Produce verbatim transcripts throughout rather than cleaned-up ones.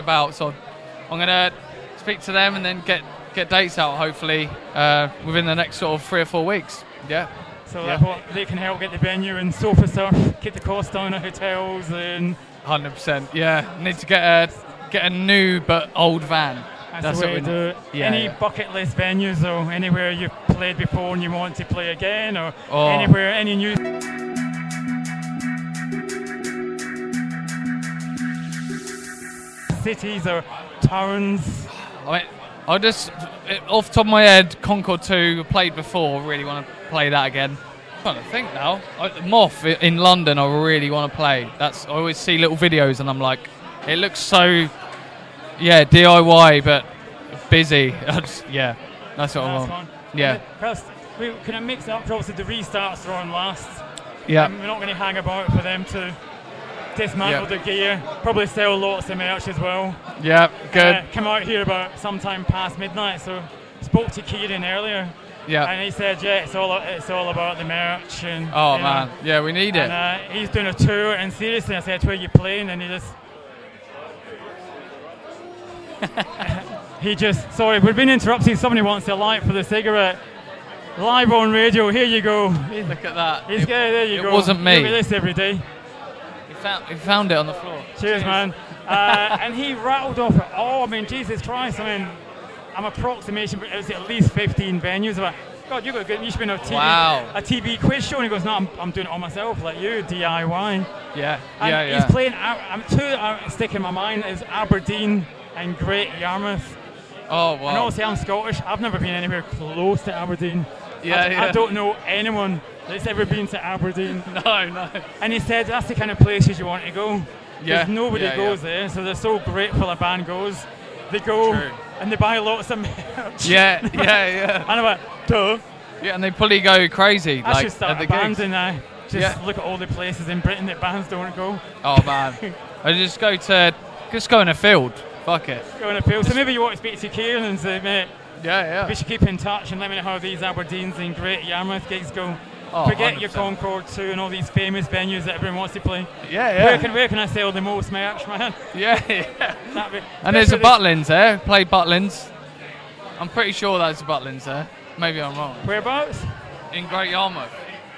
about. So I'm gonna speak to them and then get get dates out hopefully uh, within the next sort of three or four weeks. Yeah. So yeah. I hope they can help get the venue and sofa surf, keep the cost down at hotels and. one hundred percent. Yeah. Need to get a get a new but old van. That's, That's the way what to we do it. yeah, Any yeah. bucket list venues or anywhere you've played before and you want to play again, or Oh. anywhere, any new. Cities or towns. I mean, I just off the top of my head, Concord two played before. Really want to play that again. I'm trying to think now. I, Moth in London, I really want to play. That's I always see little videos and I'm like, it looks so, yeah, D I Y but busy. I just, yeah, that's what I That's want. fun. Yeah. And the- perhaps we can I mix it up. Obviously, the restarts are on last. Yeah. Um, we're not going to hang about for them to dismantle Yeah. their gear. Probably sell lots of merch as well. Yeah, good. Uh, come out here about sometime past midnight. So spoke to Kieran earlier. Yeah. And he said, yeah, it's all it's all about the merch and. Oh you know, man, yeah, we need it. And uh, he's doing a tour, and seriously, I said, where are you playing? And he just. he just. Sorry, we've been interrupting. Somebody wants a light for the cigarette. Live on radio. Here you go. Look at that. He's It- yeah, there you it go. wasn't me. Look at this every day. He found, he found it on the floor. Cheers, man. Uh, and he rattled off. Oh, I mean, Jesus Christ! I mean, I'm approximation, but it was at least fifteen venues. But God, you got good. You should be on a T V, Wow. a T V quiz show. And he goes, No, I'm, I'm doing it all myself, like you, D I Y. Yeah, And yeah, yeah. he's playing. I'm two that are stick in my mind is Aberdeen and Great Yarmouth. Oh And wow. obviously, I'm Scottish. I've never been anywhere close to Aberdeen. Yeah, I, yeah. I don't know anyone that's ever been to Aberdeen. No, no. And he said that's the kind of places you want to go. Yeah, Because nobody yeah, goes yeah. there, so they're so grateful a band goes. They go True. and they buy lots of merch. Yeah, yeah, yeah. And I'm like, duh. Yeah, and they probably go crazy. I like, should start at the a band gigs. and uh, just Yeah. look at all the places in Britain that bands don't go. Oh man, I just go to just go in a field. Fuck it. Go in a field. So maybe you want to speak to Kieran and say, mate, Yeah, we yeah. should keep in touch and let me know how these Aberdeens and Great Yarmouth gigs go. Oh, Forget your one hundred percent. Concord two and all these famous venues that everyone wants to play. Yeah, yeah. Where can where can I sell the most merch, man? Yeah, yeah. That'd be- And there's a especially Butlins there. Play Butlins. I'm pretty sure there's a Butlins there. Maybe I'm wrong. the- Whereabouts? In Great Yarmouth.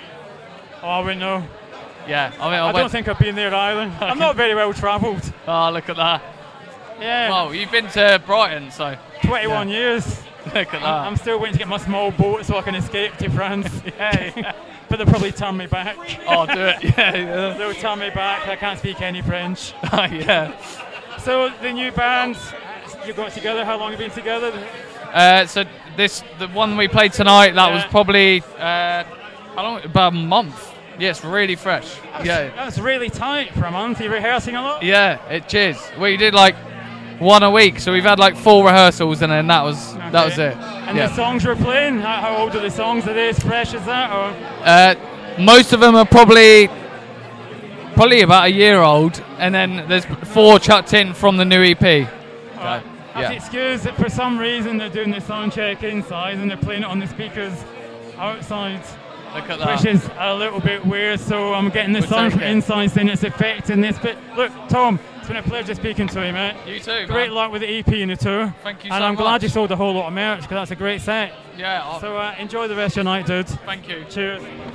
Oh, I wouldn't know. Yeah, I mean, I, I went. don't think I've been there either. I'm not very well travelled. Oh, look at that. Yeah, Well, you've been to Brighton, so twenty-one years. look at that. I'm still waiting to get my small boat so I can escape to France. yeah, yeah. But they'll probably turn me back. Oh, do it. Yeah, yeah. They'll turn me back. I can't speak any French. Oh, yeah. So the new band, you got together. How long have you been together? Uh, so this, the one we played tonight, that was Yeah. probably uh, how long? About a month. Yeah, it's really fresh. Yeah, That's really tight for a month. Are you rehearsing a lot? yeah. It cheers. We did like one a week, so we've had like four rehearsals, and then that was that was Okay. it. And yeah. the songs we're playing, how, how old are the songs? Are they as fresh as that? Or Uh, most of them are probably probably about a year old, and then there's four chucked in from the new E P. So, I have to yeah. excuse that for some reason they're doing the sound check inside and they're playing it on the speakers outside, Look at which that. is a little bit weird. So I'm getting the It's sound from okay. inside saying it's affecting this. But look, Tom, it's been a pleasure speaking to you, mate. You too. Great man. luck with the E P and the tour. Thank you And so I'm glad much. you sold a whole lot of merch because that's a great set. Yeah. I'll- So uh, enjoy the rest of your night, dude. thank you. Cheers.